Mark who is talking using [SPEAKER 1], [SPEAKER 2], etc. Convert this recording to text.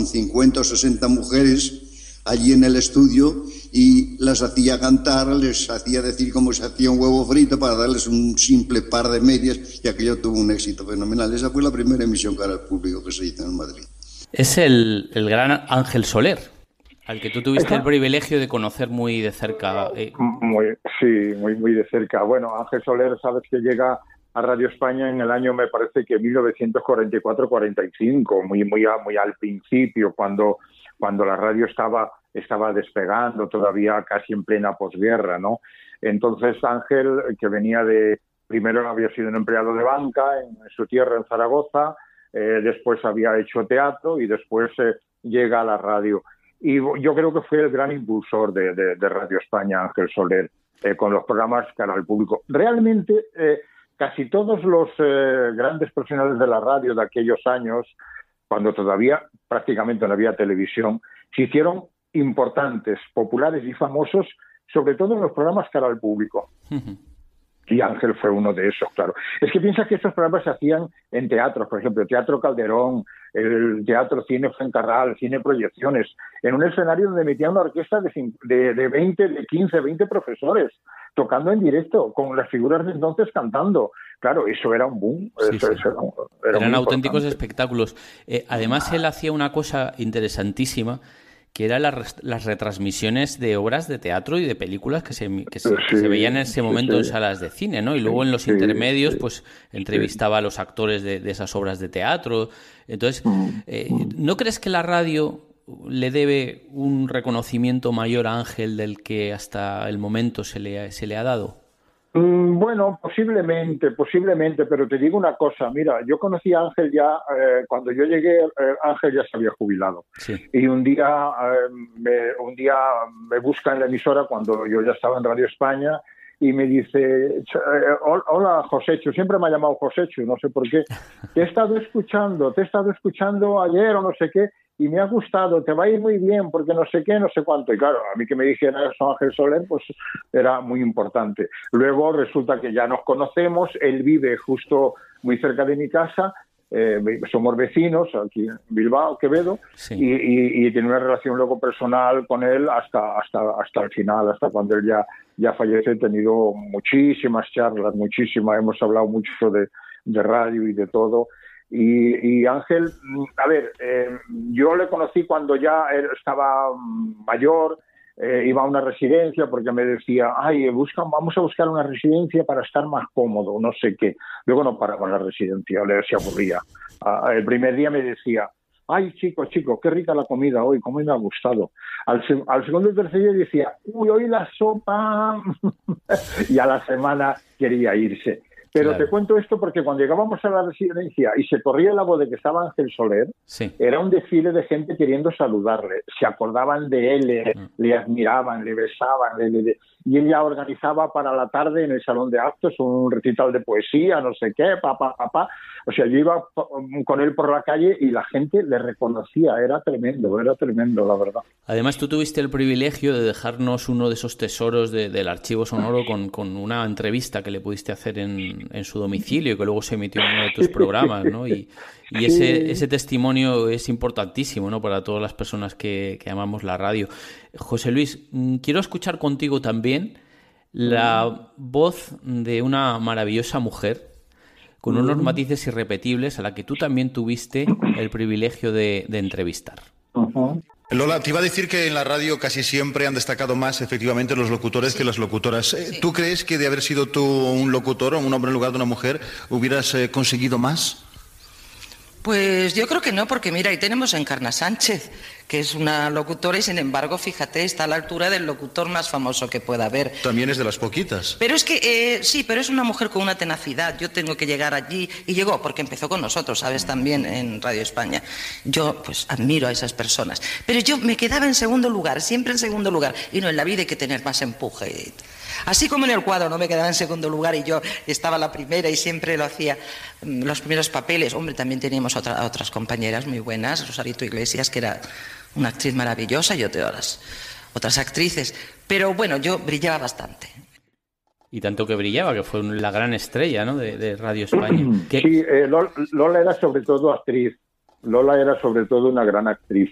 [SPEAKER 1] 50 o 60 mujeres allí en el estudio y las hacía cantar, les hacía decir cómo se hacía un huevo frito para darles un simple par de medias, y aquello tuvo un éxito fenomenal. Esa fue la primera emisión cara al público que se hizo en Madrid.
[SPEAKER 2] Es el gran Ángel Soler, al que tú tuviste el privilegio de conocer muy de cerca.
[SPEAKER 3] Muy de cerca. Bueno, Ángel Soler, sabes que llega a Radio España en el año, me parece que 1944-45, muy al principio, cuando la radio estaba despegando, todavía casi en plena posguerra, ¿no? Entonces Ángel, que primero había sido un empleado de banca en su tierra, en Zaragoza, después había hecho teatro y después llega a la radio. Y yo creo que fue el gran impulsor de Radio España, Ángel Soler, con los programas cara al público. Realmente, casi todos los grandes profesionales de la radio de aquellos años, cuando todavía prácticamente no había televisión, se hicieron importantes, populares y famosos, sobre todo en los programas cara al público. Y Ángel fue uno de esos, claro. Es que piensa que estos programas se hacían en teatros, por ejemplo, Teatro Calderón, el Teatro Cine Fuencarral, Cine Proyecciones, en un escenario donde metían una orquesta de 15, 20 profesores, tocando en directo, con las figuras de entonces cantando. Claro, eso era un boom.
[SPEAKER 2] Eran auténticos espectáculos. Además, él hacía una cosa interesantísima, que eran las retransmisiones de obras de teatro y de películas que se veían en ese momento en salas de cine, ¿no? Y luego en los intermedios, pues entrevistaba a los actores de esas obras de teatro. Entonces, ¿no crees que la radio le debe un reconocimiento mayor a Ángel del que hasta el momento se le ha dado?
[SPEAKER 3] Bueno, posiblemente, pero te digo una cosa, mira, yo conocí a Ángel ya, cuando yo llegué, Ángel ya se había jubilado. Sí. Y un día me busca en la emisora cuando yo ya estaba en Radio España y me dice, hola Joséchu, siempre me ha llamado Joséchu, no sé por qué, te he estado escuchando ayer o no sé qué, y me ha gustado, te va a ir muy bien, porque no sé qué, no sé cuánto. Y claro, a mí que me dijera eso Ángel Soler, pues era muy importante. Luego resulta que ya nos conocemos, él vive justo muy cerca de mi casa, somos vecinos aquí en Bilbao, Quevedo, sí. y tiene una relación luego personal con él hasta el final, hasta cuando él ya fallece. He tenido muchísimas charlas, hemos hablado mucho de radio y de todo. Y Ángel, a ver, yo le conocí cuando ya él estaba mayor, iba a una residencia porque me decía, vamos a buscar una residencia para estar más cómodo, no sé qué. Luego no paraba en la residencia, se aburría. El primer día me decía, chico, qué rica la comida hoy, cómo me ha gustado. Al segundo y tercer día decía, hoy la sopa. Y a la semana quería irse. Pero claro, te cuento esto porque cuando llegábamos a la residencia y se corría la voz de que estaba Ángel Soler, sí, era un desfile de gente queriendo saludarle. Se acordaban de él, le admiraban, le besaban. Y él ya organizaba para la tarde en el salón de actos un recital de poesía, no sé qué, papá. O sea, yo iba con él por la calle y la gente le reconocía. Era tremendo, la verdad.
[SPEAKER 2] Además, tú tuviste el privilegio de dejarnos uno de esos tesoros del archivo sonoro con una entrevista que le pudiste hacer en su domicilio y que luego se emitió en uno de tus programas, ¿no? Y ese testimonio es importantísimo, ¿no?, para todas las personas que amamos la radio. José Luis, quiero escuchar contigo también la voz de una maravillosa mujer con unos matices irrepetibles a la que tú también tuviste el privilegio de entrevistar.
[SPEAKER 4] Lola, te iba a decir que en la radio casi siempre han destacado más efectivamente los locutores que las locutoras. Sí. ¿Tú crees que de haber sido tú un locutor o un hombre en lugar de una mujer hubieras conseguido más?
[SPEAKER 5] Pues yo creo que no, porque mira, ahí tenemos a Encarna Sánchez, que es una locutora y sin embargo, fíjate, está a la altura del locutor más famoso que pueda haber.
[SPEAKER 4] También es de las poquitas.
[SPEAKER 5] Pero es que, sí, pero es una mujer con una tenacidad. Yo tengo que llegar allí, y llegó porque empezó con nosotros, ¿sabes?, también en Radio España. Yo, pues, admiro a esas personas. Pero yo me quedaba en segundo lugar, siempre en segundo lugar. Y no, en la vida hay que tener más empuje. Así como en el cuadro no me quedaba en segundo lugar y yo estaba la primera y siempre lo hacía los primeros papeles. Hombre, también teníamos otras compañeras muy buenas, Rosarito Iglesias, que era una actriz maravillosa, y otras actrices. Pero bueno, yo brillaba bastante.
[SPEAKER 2] Y tanto que brillaba, que fue la gran estrella, ¿no?, de Radio España.
[SPEAKER 3] Sí, Lola era sobre todo actriz. Lola era sobre todo una gran actriz.